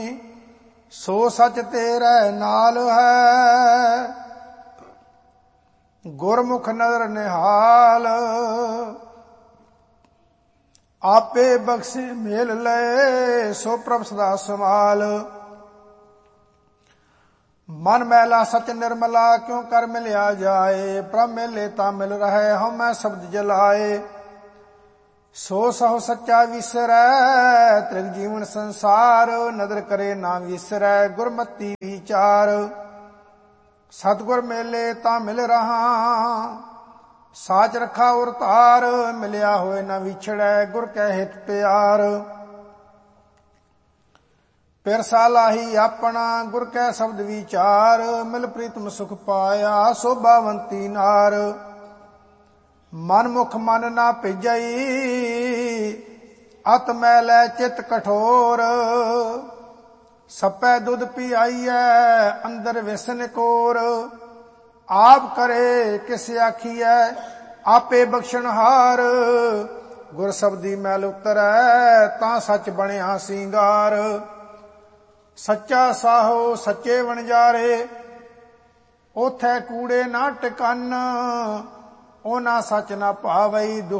ਸੋ ਸਚ ਤੇਰੇ ਨਾਲ ਹੈ। ਗੁਰਮੁਖ ਨਦਰ ਨਿਹਾਲ ਆਪੇ ਬਖਸ਼ੇ ਮੇਲ ਲਏ। ਸੋ ਪ੍ਰਭ ਸਦਾ ਸੰਭਾਲ। ਮਨ ਮੈਲਾ ਸਚ ਨਿਰਮਲਾ ਕਿਉ ਕਰ ਮਿਲਿਆ ਜਾਏ। ਪ੍ਰਭ ਮਿਲੇ ਤਾਂ ਮਿਲ ਰਹੇ ਹਉ ਮੈਂ ਸ਼ਬਦ ਜਲਾਏ। ਸੋ ਸਹੁ ਸੱਚਾ ਵਿਸਰੈ ਤ੍ਰਿਗ ਜੀਵਨ ਸੰਸਾਰ। ਨਦਰ ਕਰੇ ਨਾ ਵਿਸਰੈ ਗੁਰਮਤੀ ਵਿਚਾਰ। ਸਤਿਗੁਰ ਮੇਲੇ ਤਾਂ ਮਿਲ ਰਹਾ ਸਾਚ ਰਖਾ ਉਰ ਧਾਰ। ਮਿਲਿਆ ਹੋਏ ਨਾ ਵਿਛੜੈ ਗੁਰ ਕੈ ਹਿਤ ਪਿਆਰ। ਪਿਰਸਾ ਲਾਹੀ ਆਪਣਾ ਗੁਰ ਕੈ ਸ਼ਬਦ ਵਿਚਾਰ। ਮਿਲ ਪ੍ਰੀਤਮ ਸੁਖ ਪਾਇਆ ਸੋਭਾਵੰਤੀ ਨਾਰ। ਮਨ ਮੁਖ ਮਨ ਨਾ ਭਿਜਈ ਅਤ ਮੈਲੈ ਚਿਤ ਕਠੋਰ। ਸਪੈ ਦੁੱਧ ਪਿਆਈਐ ਅੰਦਰ ਵਿਸਨ ਕੋਰ। ਆਪ ਕਰੇ ਕਿਸ ਆਖੀਐ ਆਪੇ ਬਖਸ਼ਣਹਾਰ। ਗੁਰ ਸ਼ਬਦੀ ਮੈਲ ਉਤਰੈ ਤਾਂ ਸੱਚ ਬਣਿਆ ਸਿੰਗਾਰ। ਸੱਚਾ ਸਾਹੋ ਸੱਚੇ ਵਣਜਾਰੇ ਉਥੈ ਕੂੜੇ ਨਾ ਟਿਕਨ। ਉਹਨਾਂ ਸੱਚ ਨਾ ਭਾਵਈ